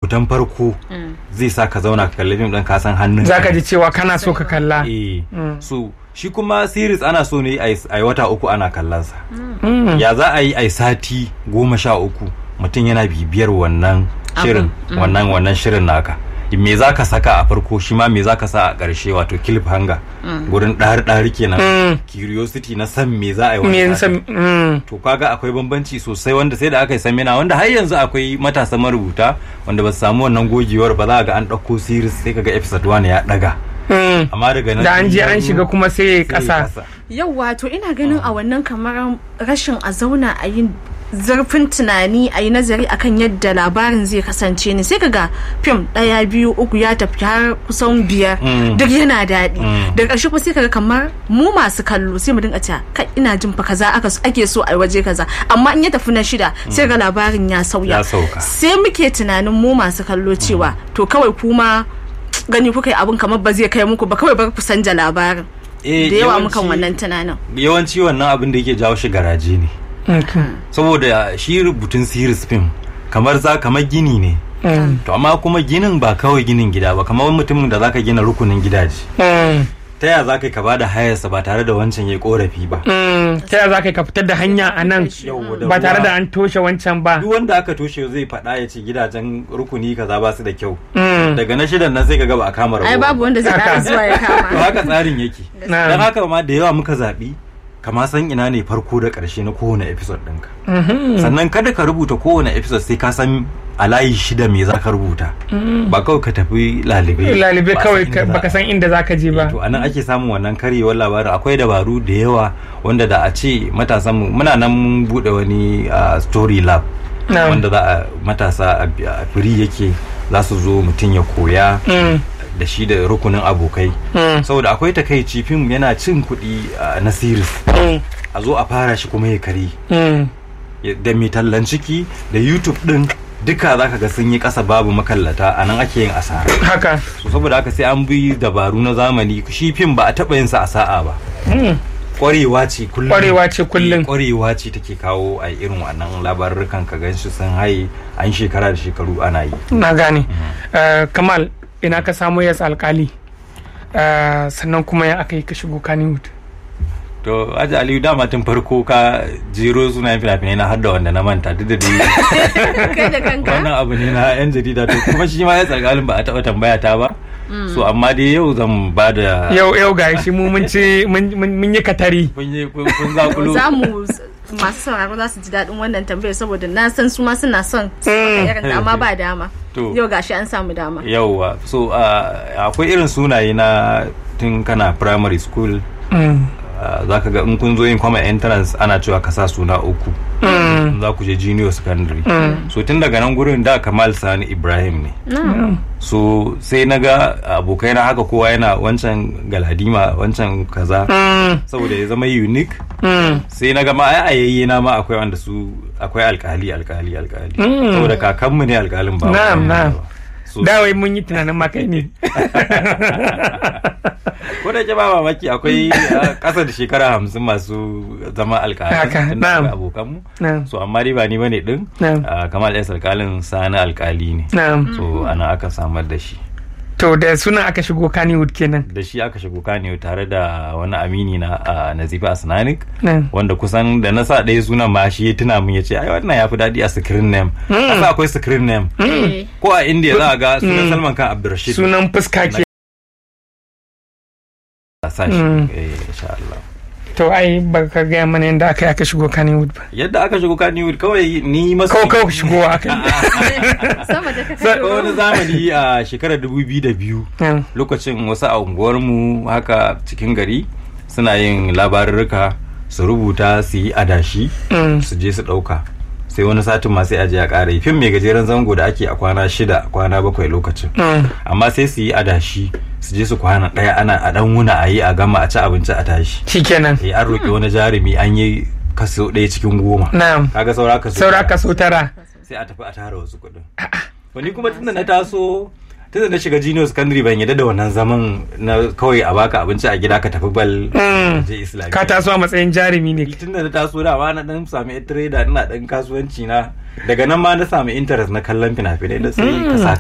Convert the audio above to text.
fitan farko zai sa ka zauna ka kalli fim din ka san hannun zaka ji cewa kana so ka kalla. So shi kuma series ana so ne ai wata 3 ana kallon sa. Ya za a yi ai sati 13 mutum yana bibiyar wannan shirin wannan shirin naka. Me za ka saka a farko shi ma me za ka sa a ƙarshe wato cliffhanger gurin ɗari kenan curiosity na san me za a yi wani to kaga akwai bambanci sosai wanda sai da aka yi samina wanda har yanzu akwai matasa marubuta wanda ba su samu wannan gogewar ba za ga an ɗauko series sai kaga episode 1 ya ɗaga amma daga nan da an je an shiga kuma sai kasa yau wato ina ganin a wannan kamar rashin a zauna a yi zarfin tunani a yi nazari akan yadda labarin zai kasance ne sai kaga fim 1 2 3 ya tafi har kusan 5 duk yana daɗi daga ƙarshe kuma sai kaga kamar mu masu kallo sai mu dinga cewa kai ina jin fa kaza ake so a waje kaza amma in ya tafi na 6 sai ga labarin ya sauya sai muke tunanin mu masu kallo cewa to kawai kuma gani kuka yi abin kamar ba zai kai muku ba kawai bar ku sanja labarin da yawa mukan wannan tunanin yawanci wannan abin da yake jawo shi garaje ne. Saboda shi rubutun series film kamar gini ne to amma kuma ginin ba kawai ginin gida ba kamar mutumin da zaka gina rukunin gidaje ta yaya zaka ka bada hayarsa ba tare da wancan yayi korafi ba ta yaya zaka ka fitar da hanya a nan ba tare da an toshe wancan ba duk wanda aka toshe zai faɗa ya ce gidajen rukuni kaza ba su da kyau daga na 6 nan sai ka ga ba a kama rawa ai babu wanda zai ƙara zuwa ya kama to haka tsarin yake dan haka ma da yawa muka zabi kama san ina ne farko da ƙarshe na kowane episode ɗinka sannan kada ka rubuta kowane episode sai ka san a layi 6 me za ka rubuta ba kawai ka tafi lalibe kawai baka san inda za ka je ba to anan ake samun wannan karyewar labarin akwai dabaru da yawa wanda da a ce matasan mu muna nan mun bude wani story lab wanda za a matasa a free yake za su zo mutum ya koya da shi da rukunin abokai saboda akwai takaici fim yana cin kuɗi na series a zo a fara shi kuma ya kare da mai tallan ciki da YouTube din duka zaka ga sun yi ƙasa babu makallata anan ake yin asara haka so saboda haka sai an bi dabaru na zamani shi fim ba a taɓa yin sa a sa'a ba kwarewa ce kwarewa ce take kawo a irin wannan labarukan ka ganshi sun haye an shekara da shekaru ana yi na gane Kamal ina ka samu yas alkali sannan kuma ya aka yi ka shigo Kannywood to Aji Aliyu dama tun farko ka jero sunayen fina-finai na har da wanda na manta duk da dai wannan abu ne na yan jarida to kuma shi ma yas alkalin ba a taɓa tambaya ta ba so amma dai yau zan ba da yau ga shi mu mun yi katari kun zakulo zamu masu sauraro za su ji daɗin wannan tambayar saboda na san su ma suna son irin da amma ba dama yau gashi an samu dama yauwa so akwai irin sunaye na tun kana primary school za ka ga in kun zo yin common entrance ana cewa ka sa suna 3 za ku je junior secondary so tun daga nan gurin da Kamal Sani Ibrahim ne so sai na ga abokai na haka kowa yana wancan Galadima wancan kaza saboda ya zama unique sai na ga ma ayayye na ma akwai wanda su akwai alkali saboda kakanmu ne alkalin ba na'am dawai mun yi tunanin ma kai ne ko da ke ba mamaki akwai ƙasa da shekara 50 masu zama alƙali na abokanmu so amma dai ba ni bane din Kamal S alƙalin Sani alƙali ne so ana aka samar da shi to da sunan aka shigo Kannywood kenan da shi aka shigo Kannywood tare da wani amini na Nazifa Asnanik wanda kusan da na sa ɗaya sunan ma shi ya tuna mun yace ai wannan yafi daɗi a screen name asa akwai screen name ko a India za a ga sunan Salman Khan Abdurrashid sunan fuska ke sashi insha Allah to ai baka ga mana yadda aka shigo Kannywood ba yadda aka shigo Kannywood kawai ni masu kawai shigo aka sama da ka wani zamani a shekarar 2002 lokacin wasu a unguwarmu haka cikin gari suna yin labarurruka su rubuta su yi adashi su je su dauka sai wani satin ma sai aje ya ƙara fim mai gajeren zango da ake a kwana 6 kwana 7 lokacin amma sai su yi adashi su je su kwana 1 ana a dan wuna a yi a gama a ci abinci a tashi shikenan an roƙi wani jarumi an yi kaso 1 cikin 10 kaga saura kaso 9 sai a tafi a tara wasu kuɗin wani kuma tunda na taso tunda na shiga junior secondary ban yadda da wannan zaman na kawai a baka abinci a gida ka tafi bal je islamiyya ka taso a matsayin jarumi ne tunda na taso da ma na dan samu trader ina dan kasuwanci na daga nan ma na samu interest na kallon fina-finai da sai ka